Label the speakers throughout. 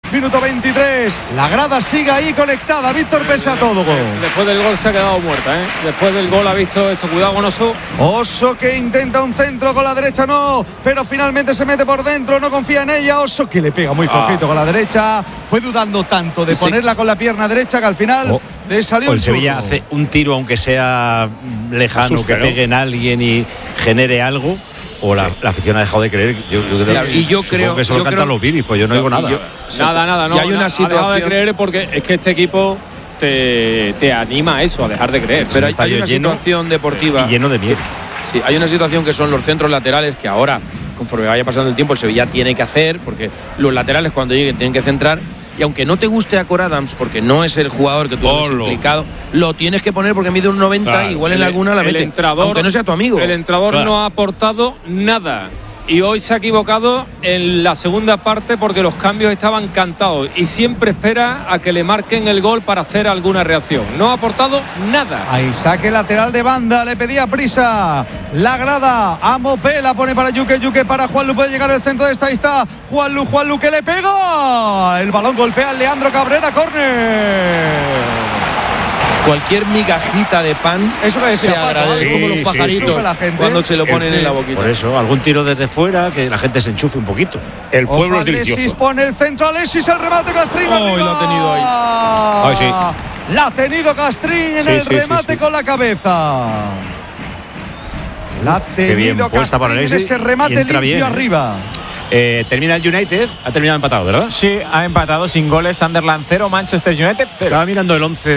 Speaker 1: minuto 23. La grada sigue ahí conectada, Víctor, pese a todo.
Speaker 2: Después del gol se ha quedado muerta, ¿eh? Después del gol ha visto esto, cuidado con Oso.
Speaker 1: Oso que intenta un centro con la derecha, no, pero finalmente se mete por dentro, no confía en ella. Oso que le pega muy flojito con la derecha. Fue dudando tanto de ponerla con la pierna derecha que al final le salió
Speaker 3: el Sevilla hace un tiro, aunque sea lejano, que pegue en alguien y genere algo. O la afición ha dejado de creer. Yo creo que solo cantan los Viris, pues yo no digo nada.
Speaker 2: Nada, no.
Speaker 4: Y hay una situación,
Speaker 2: ha dejado de creer porque es que este equipo te anima a eso, a dejar de creer.
Speaker 4: Pero hay una situación deportiva
Speaker 3: y lleno de miedo.
Speaker 4: Sí, hay una situación que son los centros laterales que ahora, conforme vaya pasando el tiempo, el Sevilla tiene que hacer, porque los laterales cuando lleguen tienen que centrar. Y aunque no te guste a Cor Adams, porque no es el jugador que tú has implicado, lo tienes que poner porque mide un 90, igual en alguna la mete, aunque no sea tu amigo.
Speaker 2: El entrenador no ha aportado nada. Y hoy se ha equivocado en la segunda parte porque los cambios estaban cantados. Y siempre espera a que le marquen el gol para hacer alguna reacción. No ha aportado nada.
Speaker 1: Ahí saque lateral de banda, le pedía prisa la grada. A Mopé la pone para Yuque para Juanlu, puede llegar al centro de esta. Ahí está Juanlu que le pega. El balón golpea a Leandro Cabrera, córner.
Speaker 4: Cualquier migajita de pan,
Speaker 1: eso que decía
Speaker 4: se agradece, como los pajaritos
Speaker 1: la gente,
Speaker 4: cuando se lo ponen en la boquita.
Speaker 3: Por eso, algún tiro desde fuera, que la gente se enchufe un poquito.
Speaker 5: El pueblo es delicioso.
Speaker 1: Alexis pone el centro, Alexis, el remate, Castrín arriba.
Speaker 4: Lo ha tenido ahí.
Speaker 1: La ha tenido Castrín en el remate con la cabeza. La ha tenido Castrín en ese remate limpio arriba.
Speaker 3: Termina el United, ha terminado empatado, ¿verdad?
Speaker 6: Sí, ha empatado sin goles. Sunderland 0, Manchester United 0.
Speaker 3: Estaba mirando el 11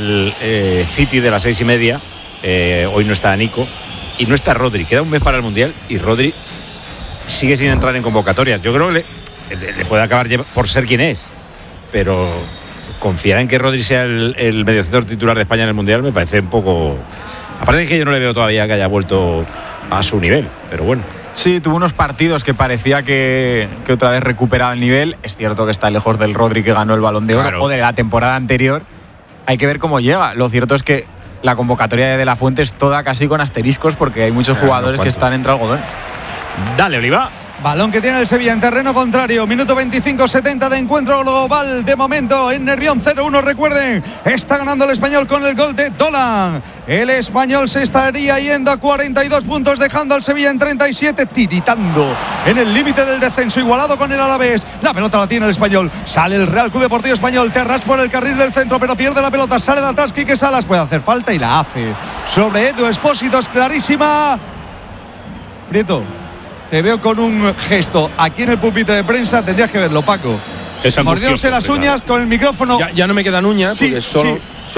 Speaker 3: del City de las 6:30. Hoy no está Nico y no está Rodri. Queda un mes para el Mundial y Rodri sigue sin entrar en convocatorias. Yo creo que le puede acabar por ser quien es, pero confiar en que Rodri sea el mediocentro titular de España en el Mundial me parece un poco... Aparte de que yo no le veo todavía que haya vuelto a su nivel, pero bueno.
Speaker 6: Sí, tuvo unos partidos que parecía que otra vez recuperaba el nivel. Es cierto que está lejos del Rodri que ganó el Balón de Oro o de la temporada anterior. Hay que ver cómo llega. Lo cierto es que la convocatoria de la Fuente es toda casi con asteriscos porque hay muchos jugadores que están entre algodones.
Speaker 3: Dale, Oliva.
Speaker 1: Balón que tiene el Sevilla en terreno contrario. Minuto 25-70 de encuentro global. De momento en Nervión 0-1. Recuerden, está ganando el Español con el gol de Dolan. El Español se estaría yendo a 42 puntos, dejando al Sevilla en 37, tiritando en el límite del descenso, igualado con el Alavés. La pelota la tiene el Español. Sale el Real Club Deportivo Español. Terras por el carril del centro, pero pierde la pelota. Sale de atrás Quique Salas. Puede hacer falta y la hace sobre Edu Expósito. Es clarísima. Prieto, te veo con un gesto aquí en el pupitre de prensa, tendrías que verlo, Paco. Mordiéndose las uñas con el micrófono.
Speaker 4: Ya no me quedan uñas, porque solo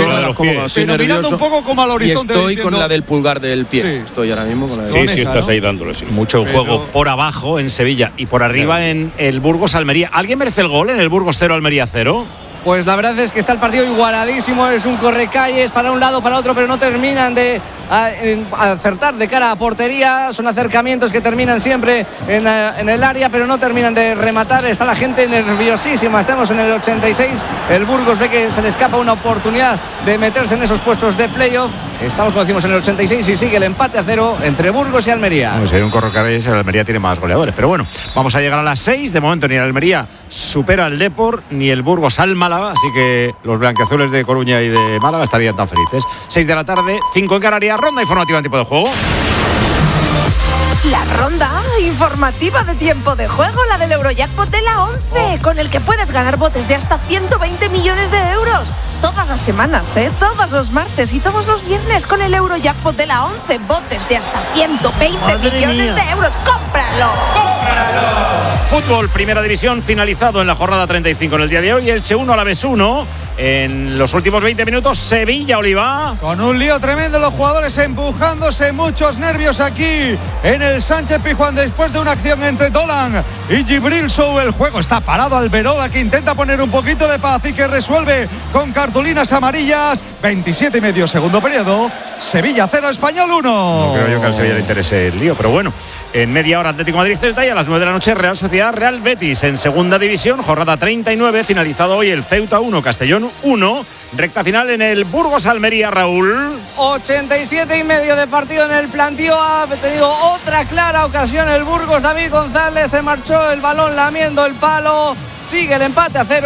Speaker 1: pero mirando un poco como al horizonte.
Speaker 4: Y estoy con la del pulgar del pie. Sí. Estoy ahora mismo con la
Speaker 5: Sí, estás ahí dándole. Sí.
Speaker 3: Mucho juego por abajo en Sevilla y por arriba en el Burgos Almería. ¿Alguien merece el gol en el Burgos 0 Almería 0?
Speaker 7: Pues la verdad es que está el partido igualadísimo, es un correcalles para un lado, para otro, pero no terminan de acertar de cara a portería. Son acercamientos que terminan siempre en el área, pero no terminan de rematar. Está la gente nerviosísima. Estamos en el 86. El Burgos ve que se le escapa una oportunidad de meterse en esos puestos de playoff. Estamos, como decimos, en el 86 y sigue el empate a 0 entre Burgos y Almería.
Speaker 3: Bueno, si hay un correcalles, el Almería tiene más goleadores. Pero bueno, vamos a llegar a las 6. De momento ni el Almería supera al Depor, ni el Burgos al Málaga. Así que los blanquiazules de Coruña y de Málaga estarían tan felices. 6 de la tarde, 5 en Canarias. Ronda informativa en tiempo de juego.
Speaker 8: La ronda informativa de tiempo de juego, la del Eurojackpot de la 11, con el que puedes ganar botes de hasta 120 millones de euros. Todas las semanas, todos los martes y todos los viernes con el Eurojackpot de la 11, botes de hasta 120 millones de euros. ¡Cómpralo!
Speaker 3: Fútbol, primera división, finalizado en la jornada 35 en el día de hoy. Elche 1, Alavés 1. En los últimos 20 minutos, Sevilla, Oliva.
Speaker 1: Con un lío tremendo, los jugadores empujándose, muchos nervios aquí en el Sánchez Pizjuán después de una acción entre Dolan y Gibril Sou. El juego está parado, Alberola que intenta poner un poquito de paz y que resuelve con cartulinas amarillas. 27 y medio, segundo periodo. Sevilla 0, Español 1.
Speaker 3: No creo yo que al Sevilla le interese el lío, pero bueno. En media hora Atlético Madrid Celta y a las 9 de la noche Real Sociedad Real Betis en segunda división, jornada 39, finalizado hoy el Ceuta 1, Castellón 1, recta final en el Burgos Almería, Raúl.
Speaker 7: 87 y medio de partido en el plantío, ha tenido otra clara ocasión el Burgos. David González se marchó el balón lamiendo el palo, sigue el empate a 0.